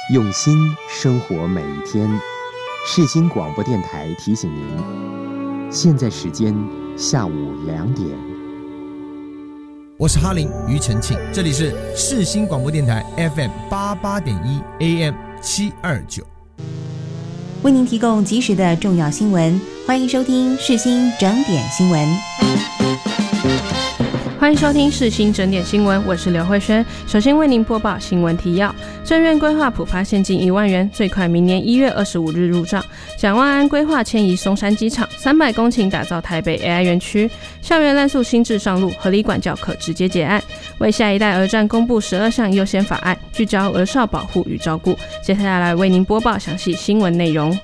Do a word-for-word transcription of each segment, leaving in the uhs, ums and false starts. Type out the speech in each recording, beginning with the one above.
用心生活每一天。世新广播电台提醒您，现在时间下午两点。 我是哈林庾澄庆，这里是世新广播电台 F M 八八点一 A M 七二九， 为您提供及时的重要新闻，欢迎收听世新整点新闻。 欢迎收听世新整点新闻，我是刘慧轩。首先为您播报新闻提要：政院规划普发现金一万元，最快明年一月二十五日入账。蒋万安规划迁移松山机场，三百公顷打造台北 A I 园区。校园滥诉新制上路，合理管教可直接结案。为下一代儿战公布十二项优先法案，聚焦儿少保护与照顾。接下来为您播报详细新闻内容。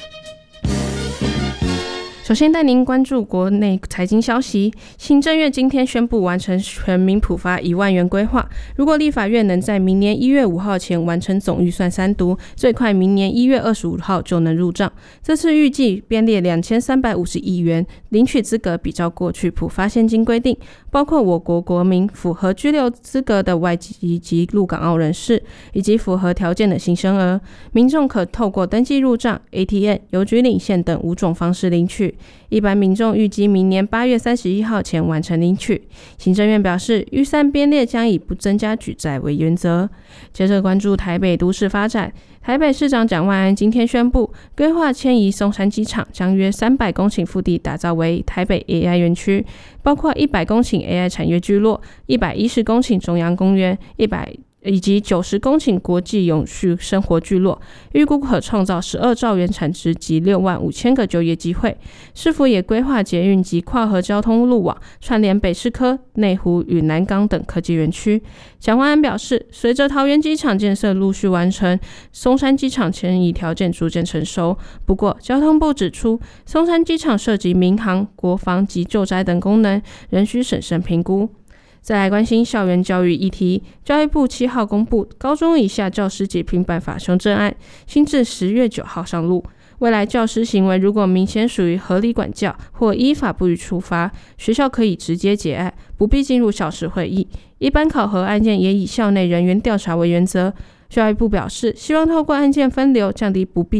首先带您关注国内财经消息，行政院今天宣布完成全民普发一万元规划，如果立法院能在明年一月五号前完成总预算三读，最快明年一月二十五号就能入账。这次预计编列两千三百五十亿元，领取资格比照过去普发现金规定，包括我国国民、符合居留资格的外籍及陆港澳人士，以及符合条件的新生儿。民众可透过登记入账、A T M、邮局领现等五种方式领取。一般民众预计明年八月三十一号前完成领取。行政院表示，预算编列将以不增加举债为原则。接着关注台北都市发展，台北市长蒋万安今天宣布，规划迁移松山机场，将约三百公顷腹地打造为台北 A I 园区，包括一百公顷 A I 产业聚落、一百一十公顷中央公园、一百以及九十公顷国际永续生活聚落，预估可创造十二兆元产值及六万五千个就业机会。市府也规划捷运及跨河交通路网，串联北市科、内湖与南港等科技园区。蒋万安表示，随着桃园机场建设陆续完成，松山机场迁移条件逐渐成熟。不过，交通部指出，松山机场涉及民航、国防及救灾等功能，仍需审慎评估。再来关心校园教育议题，教育部七号公布高中以下教师解聘办法修正案，新至十月九号上路。未来教师行为如果明显属于合理管教或依法不予处罚，学校可以直接结案，不必进入校事会议。一般考核案件也以校内人员调查为原则。教育部表示，希望透过案件分流，降低不必